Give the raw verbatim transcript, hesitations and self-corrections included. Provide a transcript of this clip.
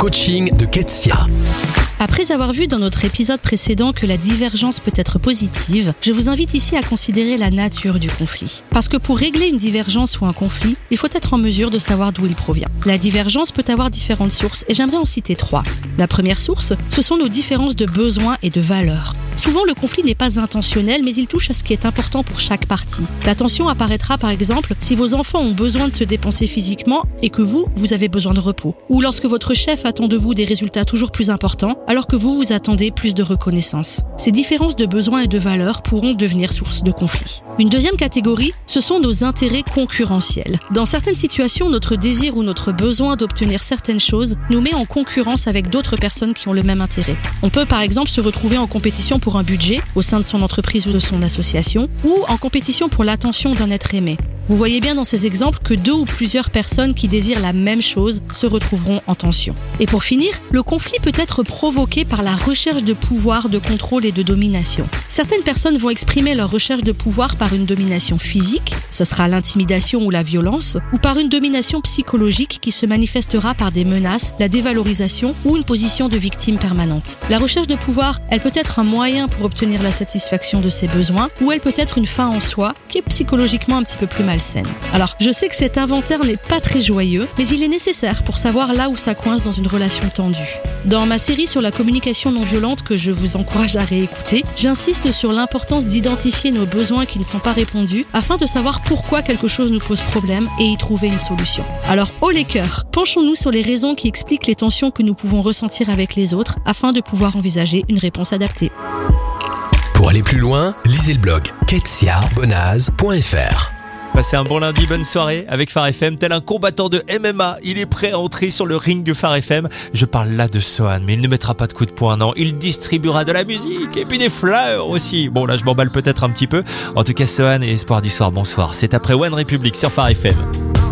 coaching de Ketsia. Après avoir vu dans notre épisode précédent que la divergence peut être positive, je vous invite ici à considérer la nature du conflit. Parce que pour régler une divergence ou un conflit, il faut être en mesure de savoir d'où il provient. La divergence peut avoir différentes sources et j'aimerais en citer trois. La première source, ce sont nos différences de besoins et de valeurs. Souvent, le conflit n'est pas intentionnel, mais il touche à ce qui est important pour chaque partie. La tension apparaîtra par exemple si vos enfants ont besoin de se dépenser physiquement et que vous, vous avez besoin de repos. Ou lorsque votre chef attend de vous des résultats toujours plus importants, alors que vous, vous attendez plus de reconnaissance. Ces différences de besoins et de valeurs pourront devenir source de conflit. Une deuxième catégorie, ce sont nos intérêts concurrentiels. Dans certaines situations, notre désir ou notre besoin d'obtenir certaines choses nous met en concurrence avec d'autres personnes qui ont le même intérêt. On peut par exemple se retrouver en compétition pour un budget au sein de son entreprise ou de son association, ou en compétition pour l'attention d'un être aimé. Vous voyez bien dans ces exemples que deux ou plusieurs personnes qui désirent la même chose se retrouveront en tension. Et pour finir, le conflit peut être provoqué par la recherche de pouvoir, de contrôle et de domination. Certaines personnes vont exprimer leur recherche de pouvoir par une domination physique, ce sera l'intimidation ou la violence, ou par une domination psychologique qui se manifestera par des menaces, la dévalorisation ou une position de victime permanente. La recherche de pouvoir, elle peut être un moyen pour obtenir la satisfaction de ses besoins, ou elle peut être une fin en soi qui est psychologiquement un petit peu plus malsaine. Alors, je sais que cet inventaire n'est pas très joyeux, mais il est nécessaire pour savoir là où ça coince dans une relation tendue. Dans ma série sur la communication non violente que je vous encourage à réécouter, j'insiste sur l'importance d'identifier nos besoins qui ne sont pas répondus afin de savoir pourquoi quelque chose nous pose problème et y trouver une solution. Alors, haut les cœurs, penchons-nous sur les raisons qui expliquent les tensions que nous pouvons ressentir avec les autres afin de pouvoir envisager une réponse adaptée. Pour aller plus loin, lisez le blog ketsia bonaz point f r. Passez un bon lundi, bonne soirée avec Phare F M. Tel un combattant de M M A, il est prêt à entrer sur le ring de Phare F M. Je parle là de Sohan, mais il ne mettra pas de coup de poing, non. Il distribuera de la musique et puis des fleurs aussi. Bon, là, je m'emballe peut-être un petit peu. En tout cas, Sohan et Espoir du soir, bonsoir. C'est après One Republic sur Phare F M.